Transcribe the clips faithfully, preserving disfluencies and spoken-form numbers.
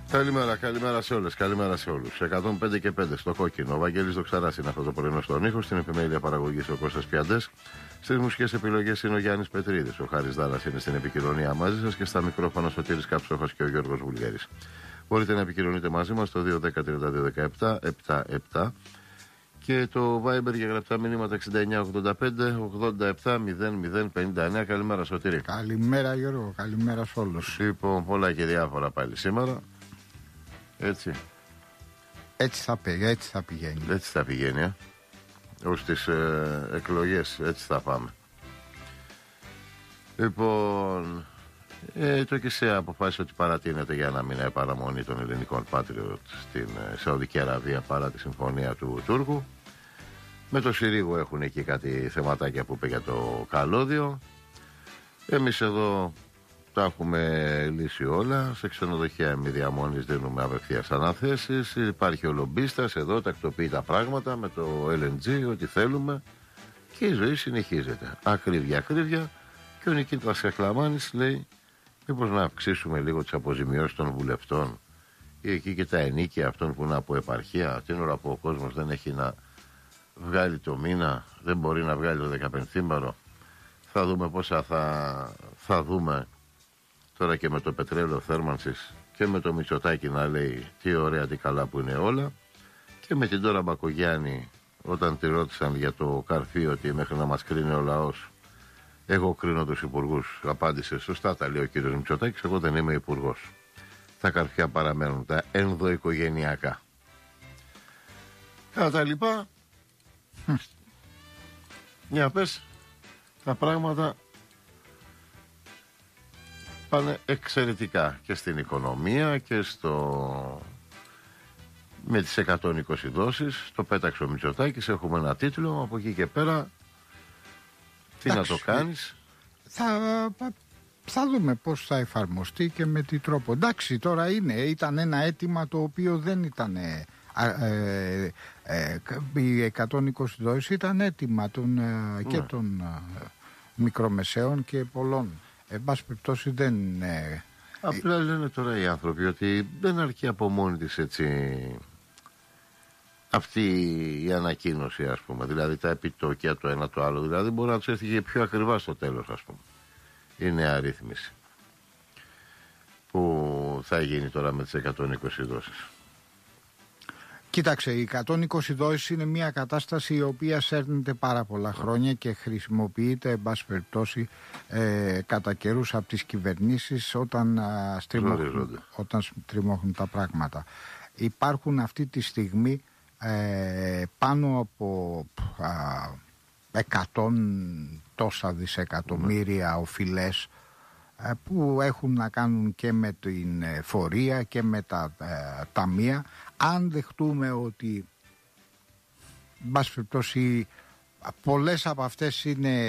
Καλημέρα, καλημέρα σε όλες, καλημέρα σε όλους. εκατόν πέντε και πέντε στο κόκκινο. Ο Βαγγέλης Δοξαράς είναι αυτό το πρωινό στον ήχο. Στην επιμέλεια παραγωγής ο Κώστας Πιαντές. Στις μουσικές επιλογές είναι ο Γιάννης Πετρίδης. Ο Χάρης Δάρας είναι στην επικοινωνία μαζί σας και στα μικρόφωνα Σωτήρης Καψόχας και ο Γιώργος Βουλγέρης. Μπορείτε να επικοινωνείτε μαζί μας στο δύο δέκα τριάντα δύο δεκαεπτά εβδομήντα επτά και το Viber για γραπτά μηνύματα εξήντα εννιά ογδόντα πέντε ογδόντα επτά μηδέν μηδέν πενήντα εννιά. Καλημέρα Σωτήρη. Καλημέρα Γιώργο, καλημέρα σε όλους. Λοιπόν, πολλά και διάφορα πάλι σήμερα. Έτσι. Έτσι θα, πει, έτσι θα πηγαίνει. Έτσι θα πηγαίνει, ε. Ως τις ε, εκλογές, έτσι θα πάμε. Λοιπόν, ε, το ΚΙΣΕ αποφάσισε ότι παρατείνεται για ένα μήνα η παραμονή των ελληνικών Patriot στην ε, Σαουδική Αραβία παρά τη συμφωνία του Τούρκου. Με το Συρίγο έχουν εκεί κάτι θεματάκια που είπε για το καλώδιο. Εμείς εδώ τα έχουμε λύσει όλα. Σε ξενοδοχεία μη διαμονής δίνουμε απευθείας αναθέσεις. Υπάρχει ο λομπίστας εδώ, τακτοποιεί τα πράγματα με το ελ εν τζι, ό,τι θέλουμε. Και η ζωή συνεχίζεται. Ακρίβεια, ακρίβεια. Και ο Νικήτας Κακλαμάνης λέει: μήπως να αυξήσουμε λίγο τις αποζημιώσεις των βουλευτών ή εκεί και τα ενίκια αυτών που είναι από επαρχία. Την ώρα που ο κόσμος δεν έχει να βγάλει το μήνα, δεν μπορεί να βγάλει το δεκαπενθήμερο. Θα δούμε πόσα θα, θα δούμε. Τώρα και με το πετρέλαιο θέρμανσης και με το Μητσοτάκη να λέει τι ωραία, τι καλά που είναι όλα. Και με την Τώρα Μπακογιάννη, όταν τη ρώτησαν για το καρφί ότι μέχρι να μας κρίνει ο λαός, εγώ κρίνω τους υπουργούς, απάντησε σωστά, τα λέει ο κύριος Μητσοτάκης, εγώ δεν είμαι υπουργός. Τα καρφιά παραμένουν τα ενδοοικογενειακά. Κατά τα λοιπά, για πες, τα πράγματα πάνε εξαιρετικά και στην οικονομία και στο... με τις εκατόν είκοσι δόσεις το πέταξε ο Μητσοτάκης, έχουμε ένα τίτλο, από εκεί και πέρα τι Εντάξει, να το κάνεις. Θα, θα δούμε πώς θα εφαρμοστεί και με τι τρόπο. Εντάξει, τώρα είναι, ήταν ένα αίτημα το οποίο δεν ήταν ε, ε, ε, οι εκατόν είκοσι δόσεις ήταν αίτημα των, ε, και ναι. των ε, μικρομεσαίων και πολλών. Εν πάση περιπτώσει δεν είναι. Απλά λένε τώρα οι άνθρωποι ότι δεν αρκεί από μόνη της έτσι αυτή η ανακοίνωση, ας πούμε. Δηλαδή τα επιτόκια το ένα το άλλο. Δηλαδή μπορεί να τους έρθει και πιο ακριβά στο τέλος, ας πούμε. Η νέα ρύθμιση που θα γίνει τώρα με τις εκατόν είκοσι δόσεις. Κοίταξε, οι εκατόν είκοσι δόσεις είναι μια κατάσταση η οποία σέρνεται πάρα πολλά χρόνια και χρησιμοποιείται, εν πάση περιπτώσει, ε, κατά καιρούς από τις κυβερνήσεις όταν, α, στριμώχνουν, όταν στριμώχνουν τα πράγματα. Υπάρχουν αυτή τη στιγμή ε, πάνω από α, εκατόν τόσα δισεκατομμύρια mm. οφειλές ε, που έχουν να κάνουν και με την φορεία και με τα ε, ταμεία. Αν δεχτούμε ότι μπας περιπτώσει πολλές από αυτές είναι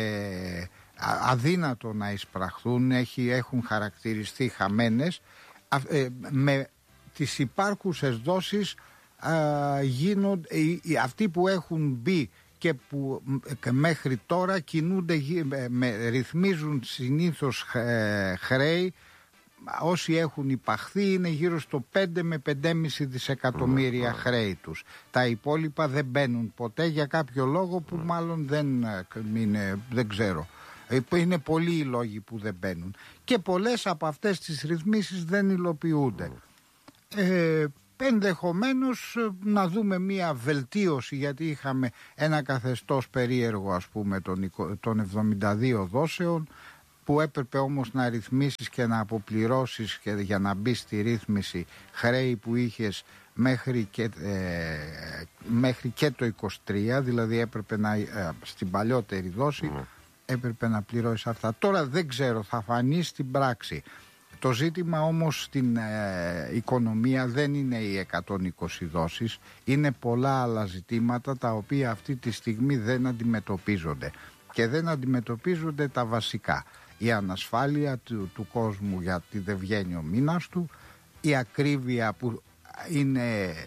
αδύνατο να εισπραχθούν, έχει, έχουν χαρακτηριστεί χαμένες, ε, με τις υπάρχουσες δόσεις ε, γίνονται, ε, αυτοί που έχουν μπει και που και μέχρι τώρα κινούνται, με, ρυθμίζουν συνήθως ε, χρέη. Όσοι έχουν υπαχθεί είναι γύρω στο πέντε με πέντε κόμμα πέντε δισεκατομμύρια mm, χρέη τους. Τα υπόλοιπα δεν μπαίνουν ποτέ για κάποιο λόγο που mm. μάλλον δεν, είναι, δεν ξέρω. Είναι πολλοί οι λόγοι που δεν μπαίνουν. Και πολλές από αυτές τις ρυθμίσεις δεν υλοποιούνται. Mm. Ε, ενδεχομένως να δούμε μία βελτίωση, γιατί είχαμε ένα καθεστώς περίεργο, ας πούμε, των, των εβδομήντα δύο δόσεων, που έπρεπε όμως να ρυθμίσεις και να αποπληρώσεις και για να μπει στη ρύθμιση χρέη που είχες μέχρι και, ε, μέχρι και το είκοσι τρία, δηλαδή έπρεπε να, ε, στην παλιότερη δόση mm. έπρεπε να πληρώσεις αυτά. Τώρα δεν ξέρω, θα φανεί στην πράξη. Το ζήτημα όμως στην ε, οικονομία δεν είναι οι εκατόν είκοσι δόσεις, είναι πολλά άλλα ζητήματα τα οποία αυτή τη στιγμή δεν αντιμετωπίζονται και δεν αντιμετωπίζονται τα βασικά. Η ανασφάλεια του, του κόσμου γιατί δεν βγαίνει ο μήνας του, η ακρίβεια που είναι ε,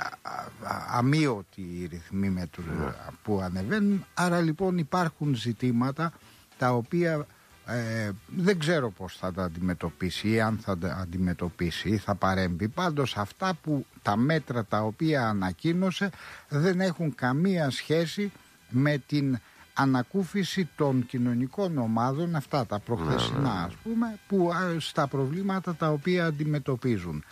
αμείωτη οι ρυθμοί με του, που ανεβαίνουν. Άρα λοιπόν υπάρχουν ζητήματα τα οποία Ε, δεν ξέρω πώς θα τα αντιμετωπίσει ή αν θα τα αντιμετωπίσει ή θα παρέμβει. Πάντως αυτά που τα μέτρα τα οποία ανακοίνωσε δεν έχουν καμία σχέση με την ανακούφιση των κοινωνικών ομάδων, αυτά τα προχθεσινά ας πούμε, που στα προβλήματα τα οποία αντιμετωπίζουν.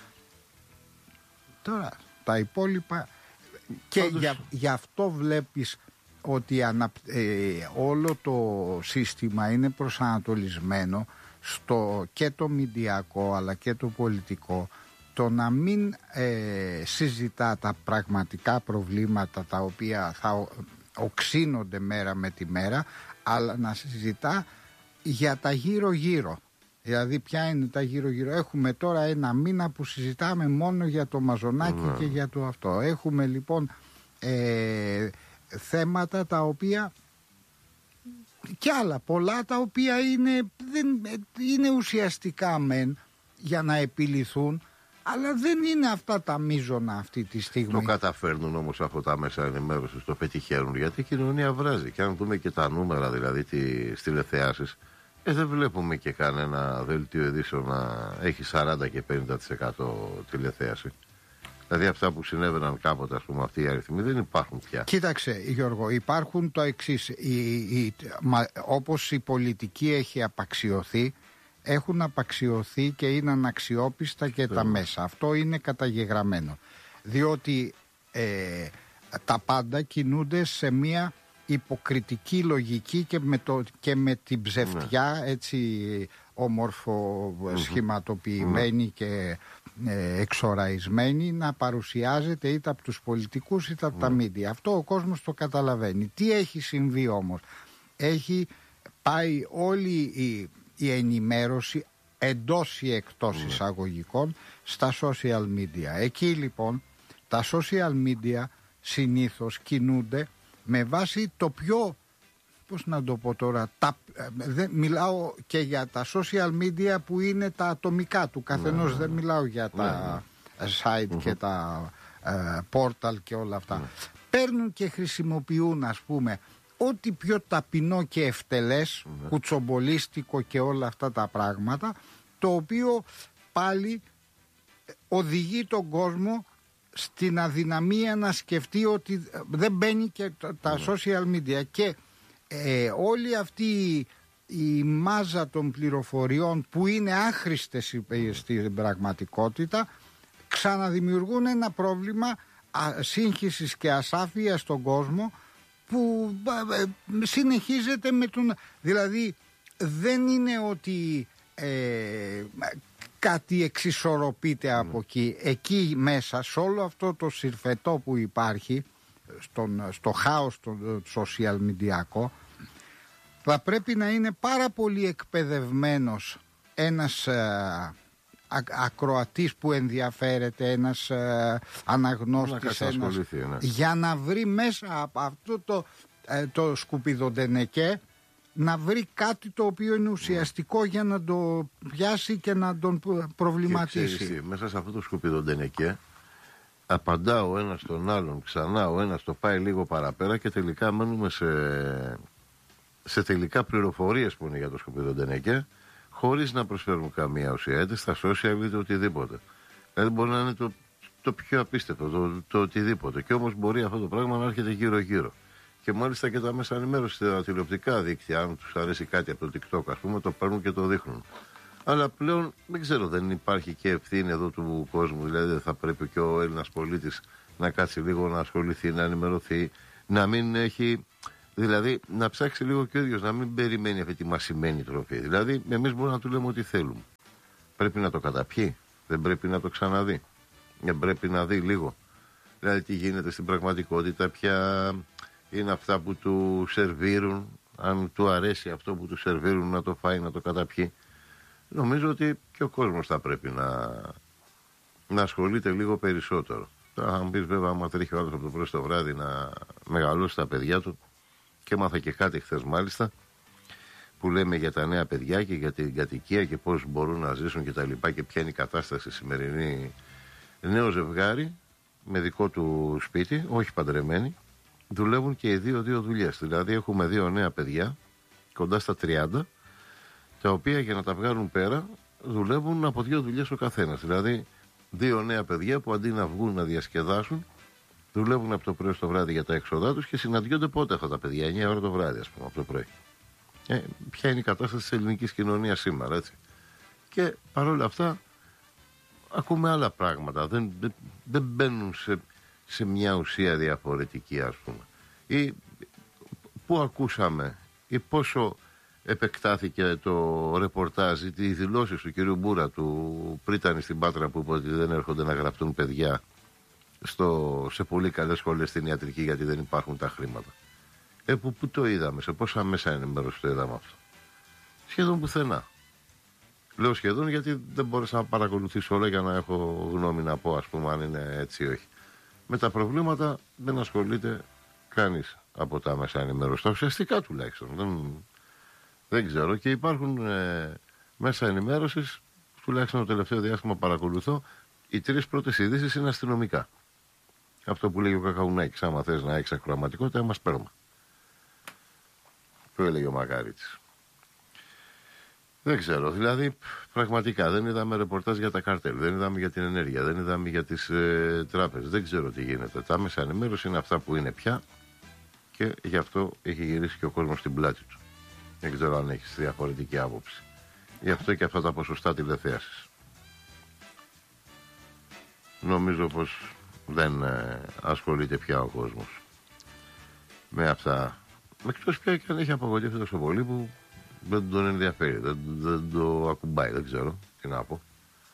Τώρα τα υπόλοιπα και για, γι' αυτό βλέπεις ότι ανα, ε, όλο το σύστημα είναι προσανατολισμένο στο και το μηντιακό αλλά και το πολιτικό, το να μην ε, συζητά τα πραγματικά προβλήματα τα οποία θα οξύνονται μέρα με τη μέρα, αλλά να συζητά για τα γύρω γύρω. Δηλαδή ποια είναι τα γύρω γύρω. Έχουμε τώρα ένα μήνα που συζητάμε μόνο για το Μαζονάκι mm. και για το αυτό. Έχουμε λοιπόν ε, θέματα τα οποία και άλλα πολλά τα οποία είναι, δεν, είναι ουσιαστικά μεν για να επιληθούν, αλλά δεν είναι αυτά τα μείζωνα αυτή τη στιγμή. Το καταφέρνουν όμως αυτά τα μέσα ενημέρωσης, το πετυχαίνουν, γιατί η κοινωνία βράζει. Και αν δούμε και τα νούμερα, δηλαδή τις τηλεθεάσεις, ε, δεν βλέπουμε και κανένα δελτίο ειδήσεων να έχει σαράντα και πενήντα τοις εκατό τηλεθέαση. Δηλαδή αυτά που συνέβαιναν κάποτε, ας πούμε, αυτοί οι αριθμοί δεν υπάρχουν πια. Κοίταξε Γιώργο, υπάρχουν το εξής. Η, η, μα, όπως η πολιτική έχει απαξιωθεί, έχουν απαξιωθεί και είναι αναξιόπιστα και yeah. τα μέσα. Αυτό είναι καταγεγραμμένο. Διότι ε, τα πάντα κινούνται σε μια υποκριτική λογική και με, το, και με την ψευτιά, yeah. έτσι όμορφο mm-hmm. σχηματοποιημένη mm-hmm. και ε, εξοραϊσμένη, να παρουσιάζεται είτε από τους πολιτικούς είτε από mm-hmm. τα μίντια. Αυτό ο κόσμος το καταλαβαίνει. Τι έχει συμβεί όμως? Έχει πάει όλη η η ενημέρωση εντός ή εκτός mm. εισαγωγικών στα social media. Εκεί λοιπόν τα social media συνήθως κινούνται με βάση το πιο, πώς να το πω τώρα, τα, δεν, μιλάω και για τα social media που είναι τα ατομικά του καθενός, mm. δεν μιλάω για τα mm. site mm-hmm. και τα uh, portal και όλα αυτά. Mm. Παίρνουν και χρησιμοποιούν, ας πούμε, ό,τι πιο ταπεινό και ευτελές, mm. κουτσομπολίστικο και όλα αυτά τα πράγματα, το οποίο πάλι οδηγεί τον κόσμο στην αδυναμία να σκεφτεί ότι δεν μπαίνει και τα mm. social media. Και ε, όλη αυτή η, η μάζα των πληροφοριών που είναι άχρηστες mm. στην πραγματικότητα, ξαναδημιουργούν ένα πρόβλημα σύγχυσης και ασάφειας στον κόσμο, που συνεχίζεται με τον... Δηλαδή δεν είναι ότι ε, κάτι εξισορροπείται mm. από εκεί. Εκεί μέσα, σε όλο αυτό το συρφετό που υπάρχει, στον, στο χάος το social media, θα πρέπει να είναι πάρα πολύ εκπαιδευμένος ένας ε, α, ακροατής που ενδιαφέρεται, ένας ε, αναγνώστης, ένας, ναι. για να βρει μέσα από αυτό το, ε, το σκουπιδοντενεκέ, να βρει κάτι το οποίο είναι ουσιαστικό mm. για να το πιάσει και να τον προβληματίσει. Και ξέρεις, μέσα σε αυτό το σκουπιδοντενεκέ απαντά ο ένας τον άλλον ξανά, ο ένας το πάει λίγο παραπέρα και τελικά μένουμε σε, σε τελικά πληροφορίες που είναι για το σκουπιδοντενεκέ, χωρίς να προσφέρουν καμία ουσία, είτε στα social είτε οτιδήποτε. Δηλαδή μπορεί να είναι το, το πιο απίστευτο, το, το οτιδήποτε. Και όμως μπορεί αυτό το πράγμα να έρχεται γύρω-γύρω. Και μάλιστα και τα μέσα ενημέρωση, τα τηλεοπτικά δίκτυα, αν τους αρέσει κάτι από το TikTok, ας πούμε, το παίρνουν και το δείχνουν. Αλλά πλέον δεν ξέρω, δεν υπάρχει και ευθύνη εδώ του κόσμου. Δηλαδή δεν θα πρέπει και ο Έλληνας πολίτης να κάτσει λίγο να ασχοληθεί, να ενημερωθεί, να μην έχει. Δηλαδή να ψάξει λίγο και ο ίδιος, να μην περιμένει αυτή τη μασημένη τροφή. Δηλαδή, εμείς μπορούμε να του λέμε ό,τι θέλουμε. Πρέπει να το καταπιεί, δεν πρέπει να το ξαναδεί. Δεν πρέπει να δει λίγο. Δηλαδή, τι γίνεται στην πραγματικότητα, ποια είναι αυτά που του σερβίρουν, αν του αρέσει αυτό που του σερβίρουν να το φάει, να το καταπιεί. Νομίζω ότι και ο κόσμος θα πρέπει να, να ασχολείται λίγο περισσότερο. Τώρα, αν πει βέβαια, άμα τρέχει ο άλλος από το πρωί στο βράδυ να μεγαλώσει τα παιδιά του. Και έμαθα και κάτι χθες μάλιστα που λέμε για τα νέα παιδιά και για την κατοικία και πώς μπορούν να ζήσουν και τα λοιπά και ποια είναι η κατάσταση σημερινή. Νέο ζευγάρι με δικό του σπίτι, όχι παντρεμένοι, δουλεύουν και οι δύο δύο δουλειές. Δηλαδή έχουμε δύο νέα παιδιά κοντά στα τριάντα τα οποία για να τα βγάλουν πέρα δουλεύουν από δύο δουλειές ο καθένας. Δηλαδή, δύο νέα παιδιά που αντί να βγουν να διασκεδάσουν, δουλεύουν από το πρωί στο βράδυ για τα έξοδά τους και συναντιόνται πότε αυτά τα παιδιά, εννιά ώρα το βράδυ, ας πούμε, από το πρωί. Ε, ποια είναι η κατάσταση της ελληνικής κοινωνίας σήμερα, έτσι. Και παρόλα αυτά, ακούμε άλλα πράγματα. Δεν, δεν, δεν μπαίνουν σε, σε μια ουσία διαφορετική, ας πούμε. Ή πού ακούσαμε ή πόσο επεκτάθηκε το ρεπορτάζ ή τις δηλώσεις του κυρίου Μπούρα του Πρίτανη στην Πάτρα, που είπε ότι δεν έρχονται να γραφτούν παιδιά στο, σε πολύ καλές σχολές στην ιατρική γιατί δεν υπάρχουν τα χρήματα. Ε, που, που το είδαμε, σε πόσα μέσα ενημέρωση το είδαμε αυτό? Σχεδόν πουθενά. Λέω σχεδόν γιατί δεν μπόρεσα να παρακολουθήσω όλα για να έχω γνώμη να πω, ας πούμε, αν είναι έτσι ή όχι. Με τα προβλήματα δεν ασχολείται κανείς από τα μέσα ενημέρωση. Τα ουσιαστικά τουλάχιστον. Δεν, δεν ξέρω. Και υπάρχουν ε, μέσα ενημέρωσης, τουλάχιστον το τελευταίο διάστημα παρακολουθώ, οι τρεις πρώτες ειδήσεις είναι αστυνομικά. Αυτό που λέει ο Κακαουνάκης, άμα θες να έχεις ακροαματικότητα, μας παίρνουμε. Το έλεγε ο Μακαρίτης. Δεν ξέρω, δηλαδή πραγματικά δεν είδαμε ρεπορτάζ για τα καρτέλ, δεν είδαμε για την ενέργεια, δεν είδαμε για τις ε, τράπεζες, δεν ξέρω τι γίνεται. Τα μέσα ενημέρωση είναι αυτά που είναι πια και γι' αυτό έχει γυρίσει και ο κόσμος στην πλάτη του. Δεν ξέρω αν έχεις διαφορετική άποψη. Γι' αυτό και αυτά τα ποσοστά τηλεθέασης. Νομίζω πως δεν ε, ασχολείται πια ο κόσμος με αυτά. Εκτός πια και αν έχει απογοητεύσει τόσο πολύ που δεν τον ενδιαφέρει, δεν, δεν το ακουμπάει, δεν ξέρω τι να πω.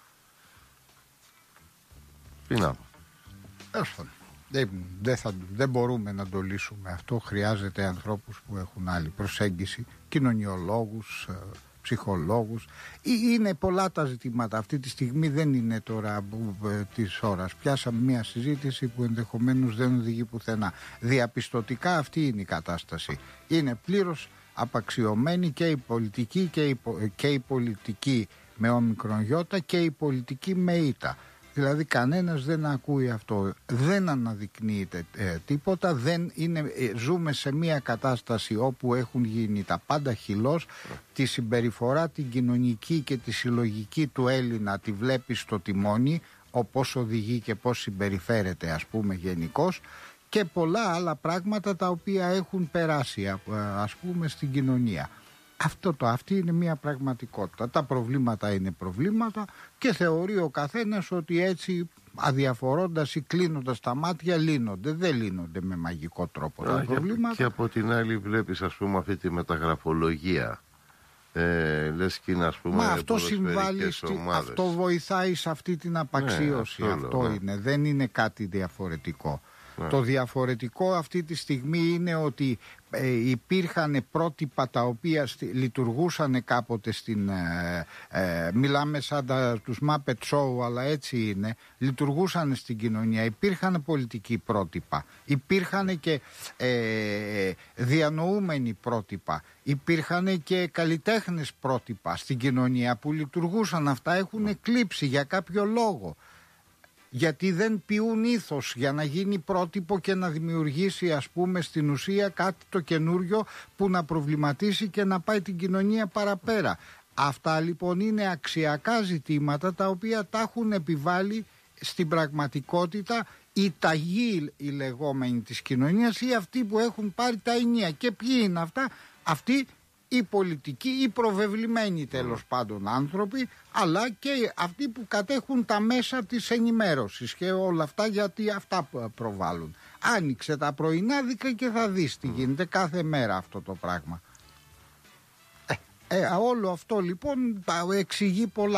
Τι να πω. Έσφαν. Δεν, δεν, θα, δεν μπορούμε να το λύσουμε αυτό. Χρειάζεται ανθρώπους που έχουν άλλη προσέγγιση, κοινωνιολόγους, ψυχολόγους. Είναι πολλά τα ζητήματα. Αυτή τη στιγμή δεν είναι τώρα της ώρας. Πιάσαμε μια συζήτηση που ενδεχομένως δεν οδηγεί πουθενά. Διαπιστωτικά αυτή είναι η κατάσταση. Είναι πλήρως απαξιωμένη και η πολιτική και η, και η πολιτική με όμικρον γιώτα και η πολιτική με ήττα. Δηλαδή κανένας δεν ακούει αυτό, δεν αναδεικνύεται ε, τίποτα, δεν είναι, ε, ζούμε σε μια κατάσταση όπου έχουν γίνει τα πάντα χυλός, τη συμπεριφορά την κοινωνική και τη συλλογική του Έλληνα τη βλέπει στο τιμόνι, όπως οδηγεί και πώς συμπεριφέρεται, ας πούμε, γενικώς, και πολλά άλλα πράγματα τα οποία έχουν περάσει, ας πούμε, στην κοινωνία. Αυτό το, αυτή είναι μια πραγματικότητα. Τα προβλήματα είναι προβλήματα και θεωρεί ο καθένας ότι έτσι, αδιαφορώντας ή κλείνοντας τα μάτια, λύνονται. Δεν λύνονται με μαγικό τρόπο τα προβλήματα. Και από την άλλη βλέπεις, ας πούμε, αυτή τη μεταγραφολογία. Ε, λες και είναι, ας πούμε, μα αυτό συμβάλλει, στη, αυτό βοηθάει σε αυτή την απαξίωση. Ναι, αυτό, αυτό λέω, είναι, ναι. Δεν είναι κάτι διαφορετικό. Ναι. Το διαφορετικό αυτή τη στιγμή είναι ότι ε, υπήρχαν πρότυπα τα οποία στη, λειτουργούσαν κάποτε στην ε, ε, μιλάμε σαν τα, τους Muppet Show, αλλά έτσι είναι, λειτουργούσαν στην κοινωνία, υπήρχαν πολιτικοί πρότυπα, υπήρχαν και ε, διανοούμενοι πρότυπα, υπήρχαν και καλλιτέχνες πρότυπα στην κοινωνία που λειτουργούσαν. Αυτά έχουν εκλείψει για κάποιο λόγο, γιατί δεν πιούν ήθος για να γίνει πρότυπο και να δημιουργήσει, ας πούμε, στην ουσία κάτι το καινούριο που να προβληματίσει και να πάει την κοινωνία παραπέρα. Αυτά λοιπόν είναι αξιακά ζητήματα τα οποία τα έχουν επιβάλει στην πραγματικότητα οι ταγοί, οι λεγόμενοι της κοινωνίας, ή αυτοί που έχουν πάρει τα ενία. Και ποιοι είναι αυτά? Αυτοί οι πολιτικοί, οι προβεβλημένοι τέλος πάντων άνθρωποι, αλλά και αυτοί που κατέχουν τα μέσα της ενημέρωσης και όλα αυτά, γιατί αυτά προβάλλουν. Άνοιξε τα πρωινάδικα και θα δεις τι γίνεται κάθε μέρα αυτό το πράγμα. Ε, ε, όλο αυτό λοιπόν εξηγεί πολλά.